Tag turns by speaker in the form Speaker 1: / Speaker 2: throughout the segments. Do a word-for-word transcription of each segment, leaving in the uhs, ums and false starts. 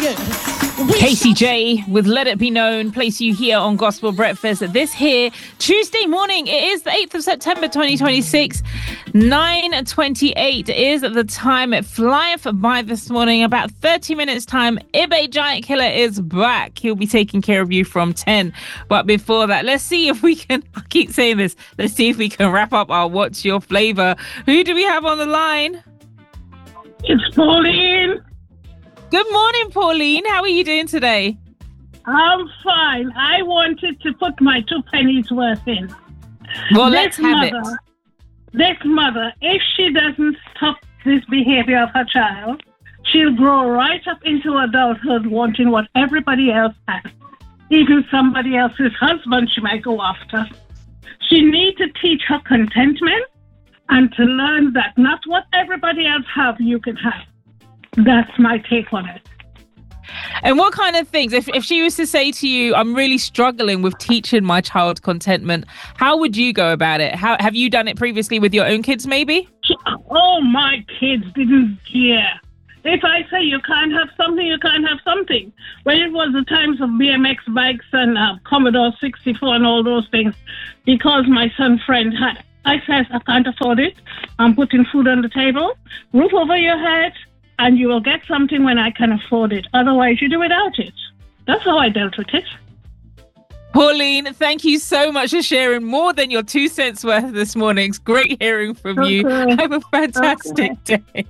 Speaker 1: Casey J with Let It Be Known, place you here on Gospel Breakfast. This here, Tuesday morning, it is the eighth of September twenty twenty-six, nine twenty-eight is the time. It flieth by this morning, about thirty minutes time. Ibe Giant Killer is back. He'll be taking care of you from ten. But before that, let's see if we can, I keep saying this, let's see if we can wrap up our What's Your Flavor. Who do we have on the line?
Speaker 2: It's Pauline.
Speaker 1: Good morning, Pauline. How are you doing today?
Speaker 2: I'm fine. I wanted to put my two pennies worth in.
Speaker 1: Well,
Speaker 2: this
Speaker 1: let's have
Speaker 2: mother,
Speaker 1: it.
Speaker 2: This mother, if she doesn't stop this behavior of her child, she'll grow right up into adulthood wanting what everybody else has. Even somebody else's husband she might go after. She needs to teach her contentment and to learn that not what everybody else have, you can have. That's my take on it.
Speaker 1: And what kind of things, if, if she was to say to you, I'm really struggling with teaching my child contentment, how would you go about it? How have you done it previously with your own kids, maybe?
Speaker 2: Oh, my kids didn't care. If I say you can't have something, you can't have something. When it was the times of B M X bikes and uh, Commodore sixty-four and all those things, because my son's friend had, I said, I can't afford it. I'm putting food on the table, roof over your head, and you will get something when I can afford it. Otherwise, you do without it. That's how I dealt with it.
Speaker 1: Pauline, thank you so much for sharing more than your two cents worth this morning. It's great hearing from
Speaker 2: Okay.
Speaker 1: you. Have a fantastic
Speaker 2: Okay.
Speaker 1: day.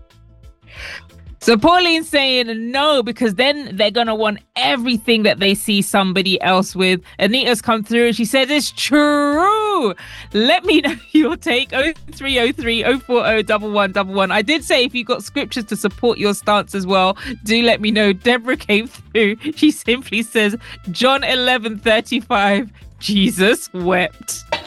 Speaker 1: So Pauline's saying no, because then they're going to want everything that they see somebody else with. Anita's come through and she said it's true. Let me know your take. oh three oh three, oh four oh, one one one one. I did say if you've got scriptures to support your stance as well, do let me know. Deborah came through. She simply says, John eleven thirty-five, Jesus wept.